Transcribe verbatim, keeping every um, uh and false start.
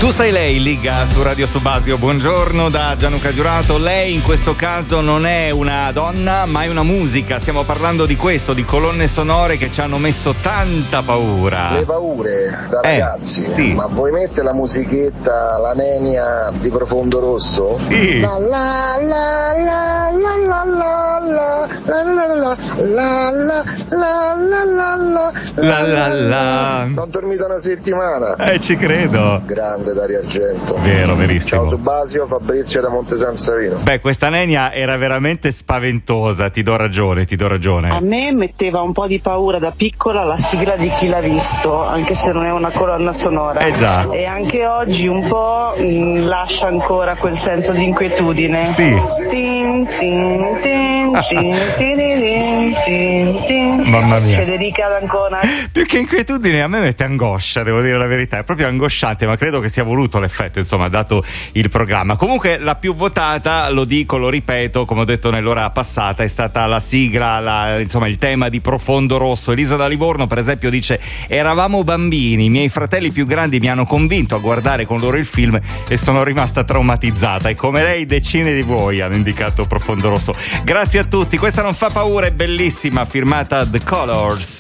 Tu sei lei, Liga, su Radio Subasio. Buongiorno da Gianluca Giurato. Lei in questo caso non è una donna, ma è una musica. Stiamo parlando di questo, di colonne sonore che ci hanno messo tanta paura. Le paure da eh, ragazzi. Sì. Ma vuoi mettere la musichetta, la nenia di Profondo Rosso? Sì. La la la la la la la la la la la la la la La la la. Non ho dormito una settimana. Eh, ci credo. Grande Dario Argento. Vero, verissimo. Ciao Subasio, Fabrizio da Monte San Savino. Beh, questa nenia era veramente spaventosa, ti do ragione, ti do ragione. A me metteva un po' di paura da piccola la sigla di Chi l'ha visto, anche se non è una colonna sonora. Eh già. E anche oggi un po' mh, lascia ancora quel senso di inquietudine. Sì. Tin, tin, tin, tin, tin, tin, tin, tin. Mamma mia. Federica d'Ancona. Più che inquietudine a me mette angoscia, devo dire la verità, è proprio angosciante, ma credo che sia voluto l'effetto, insomma, dato il programma. Comunque la più votata, lo dico, lo ripeto, come ho detto nell'ora passata, è stata la sigla, la, insomma il tema di Profondo Rosso. Elisa da Livorno per esempio dice: eravamo bambini, i miei fratelli più grandi mi hanno convinto a guardare con loro il film e sono rimasta traumatizzata, e come lei decine di voi hanno indicato Profondo Rosso. Grazie a tutti, questa non fa paura, è bellissima, firmata The Colors.